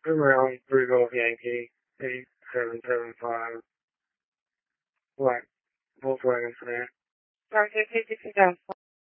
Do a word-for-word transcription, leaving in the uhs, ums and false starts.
Around three Golf Yankee, eight seven seven five, black Volkswagen sedan. Sorry, fifty-two thousand.